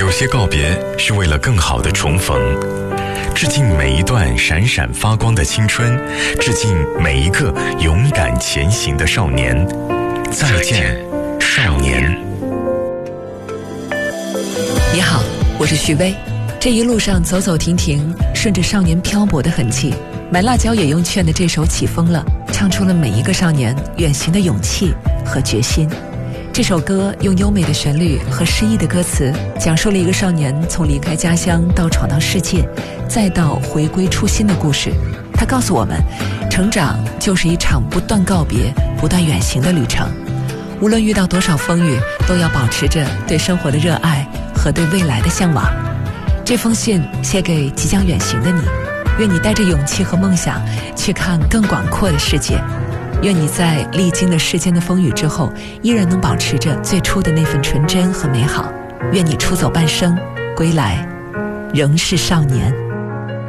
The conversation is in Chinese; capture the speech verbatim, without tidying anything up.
有些告别是为了更好的重逢。致敬每一段闪闪发光的青春，致敬每一个勇敢前行的少年。再见，少年。 你好，我是徐薇。这一路上走走停停，顺着少年漂泊的痕迹，买辣椒也用劝的这首起风了，唱出了每一个少年远行的勇气和决心。这首歌用优美的旋律和诗意的歌词，讲述了一个少年从离开家乡到闯荡世界，再到回归初心的故事。它告诉我们，成长就是一场不断告别、不断远行的旅程。无论遇到多少风雨，都要保持着对生活的热爱和对未来的向往。这封信写给即将远行的你，愿你带着勇气和梦想去看更广阔的世界。愿你在历经了世间的风雨之后，依然能保持着最初的那份纯真和美好。愿你出走半生，归来仍是少年。